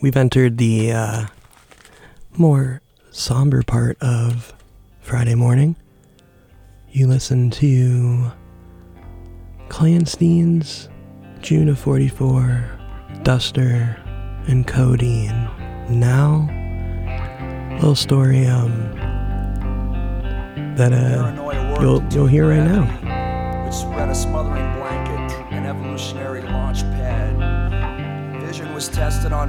we've entered the more somber part of Friday morning. You listen to Clanstein's June of 44, Duster, and Codeine. Now, little story that you'll hear right now. Which spread a smothering blanket, an evolutionary launch pad. Vision was tested on